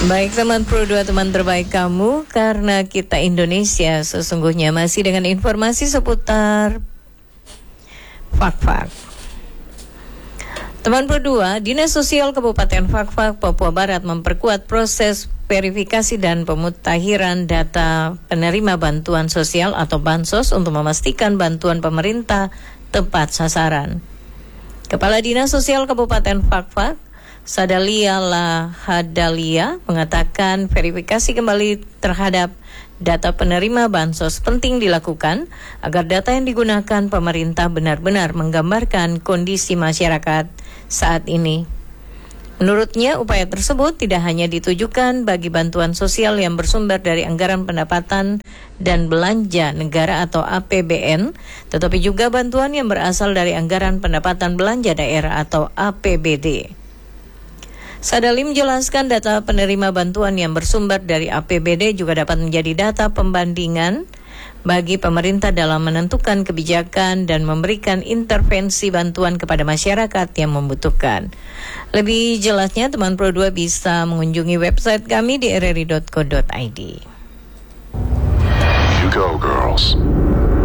Baik teman Pro 2, teman terbaik kamu, karena kita Indonesia sesungguhnya masih dengan informasi seputar Fakfak. Teman Pro 2, Dinas Sosial Kabupaten Fakfak, Papua Barat memperkuat proses verifikasi dan pemutakhiran data penerima bantuan sosial atau bansos untuk memastikan bantuan pemerintah tepat sasaran. Kepala Dinas Sosial Kabupaten Fakfak, Sadalia Lahadalia, mengatakan verifikasi kembali terhadap data penerima bansos penting dilakukan agar data yang digunakan pemerintah benar-benar menggambarkan kondisi masyarakat saat ini. Menurutnya, upaya tersebut tidak hanya ditujukan bagi bantuan sosial yang bersumber dari anggaran pendapatan dan belanja negara atau APBN, tetapi juga bantuan yang berasal dari anggaran pendapatan belanja daerah atau APBD. Sadali menjelaskan data penerima bantuan yang bersumber dari APBD juga dapat menjadi data pembandingan bagi pemerintah dalam menentukan kebijakan dan memberikan intervensi bantuan kepada masyarakat yang membutuhkan. Lebih jelasnya, teman Pro 2 bisa mengunjungi website kami di rri.co.id. You go, girls.